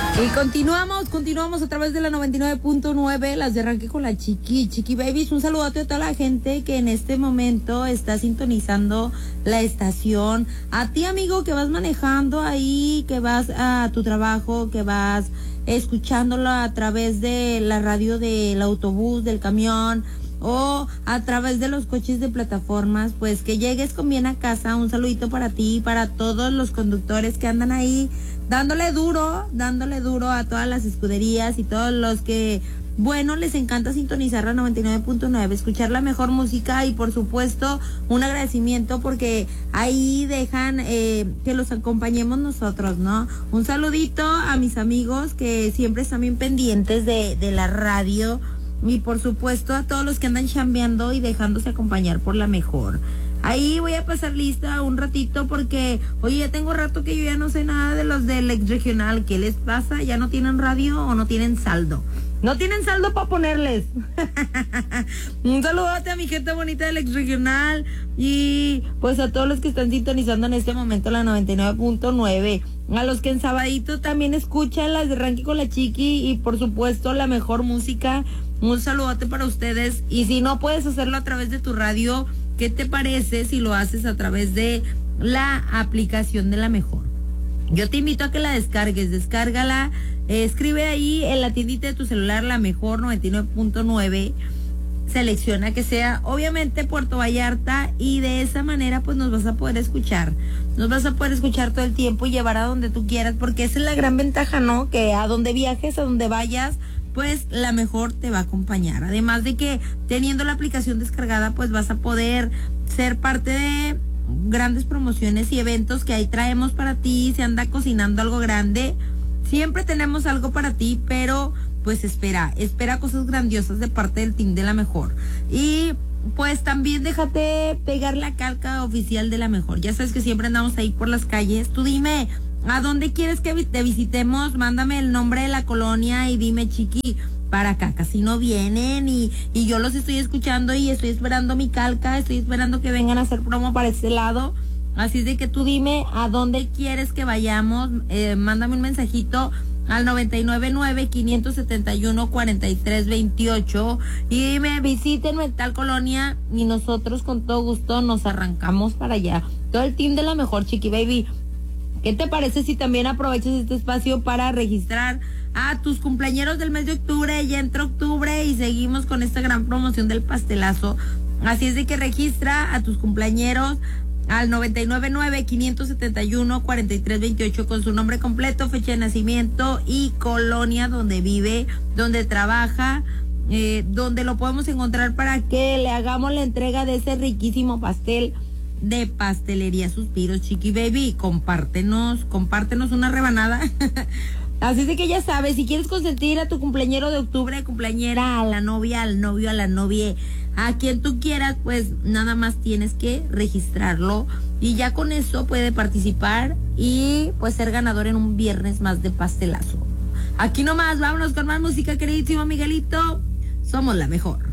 Y continuamos a través de la 99.9, las de arranque con la Chiqui Babies. Un saludote a toda la gente que en este momento está sintonizando la estación. A ti, amigo, que vas manejando ahí, que vas a tu trabajo, que vas escuchándolo a través de la radio del autobús, del camión o a través de los coches de plataformas, pues que llegues con bien a casa. Un saludito para ti, para todos los conductores que andan ahí dándole duro a todas las escuderías y todos los que, bueno, les encanta sintonizar la 99.9, escuchar la mejor música y por supuesto un agradecimiento porque ahí dejan que los acompañemos nosotros, ¿no? Un saludito a mis amigos que siempre están bien pendientes de la radio y por supuesto a todos los que andan chambeando y dejándose acompañar por la mejor. Ahí voy a pasar lista un ratito porque, oye, ya tengo rato que yo ya no sé nada de los del ex regional. ¿Qué les pasa? ¿Ya no tienen radio o no tienen saldo? No tienen saldo para ponerles. Un saludote a mi gente bonita del ex regional y pues a todos los que están sintonizando en este momento la 99.9. A los que en sabadito también escuchan las de Ranking con la Chiqui y por supuesto la mejor música. Un saludote para ustedes. Y si no puedes hacerlo a través de tu radio, ¿qué te parece si lo haces a través de la aplicación de la mejor? Yo te invito a que la descargues, descárgala, escribe ahí en la tiendita de tu celular la mejor 99.9, selecciona que sea obviamente Puerto Vallarta y de esa manera pues nos vas a poder escuchar todo el tiempo y llevar a donde tú quieras, porque esa es la gran ventaja, ¿no? Que a donde viajes, a donde vayas, pues la mejor te va a acompañar. Además de que teniendo la aplicación descargada, pues vas a poder ser parte de grandes promociones y eventos que ahí traemos para ti. Se anda cocinando algo grande, siempre tenemos algo para ti, pero pues espera cosas grandiosas de parte del team de la mejor. Y pues también déjate pegar la calca oficial de la mejor. Ya sabes que siempre andamos ahí por las calles. Tú dime, ¿a dónde quieres que te visitemos? Mándame el nombre de la colonia y dime, Chiqui, para acá casi no vienen y yo los estoy escuchando y estoy esperando mi calca, estoy esperando que vengan a hacer promo para este lado. Así es de que tú dime a dónde quieres que vayamos, mándame un mensajito al 999-571-4328 y dime, visítenme en tal colonia y nosotros con todo gusto nos arrancamos para allá. Todo el team de la mejor, Chiqui Baby. ¿Qué te parece si también aprovechas este espacio para registrar a tus cumpleañeros del mes de octubre? Ya entra octubre y seguimos con esta gran promoción del pastelazo. Así es de que registra a tus cumpleañeros al 999-571-4328 con su nombre completo, fecha de nacimiento y colonia donde vive, donde trabaja, donde lo podemos encontrar para que le hagamos la entrega de ese riquísimo pastel de Pastelería Suspiros, Chiqui Baby. Compártenos una rebanada. Así es de que ya sabes, si quieres consentir a tu cumpleañero de octubre, cumpleañera, a la novia, al novio, a la novia, a quien tú quieras, pues nada más tienes que registrarlo y ya con eso puede participar y pues ser ganador en un viernes más de pastelazo. Aquí nomás, vámonos con más música, queridísimo Miguelito. Somos la mejor.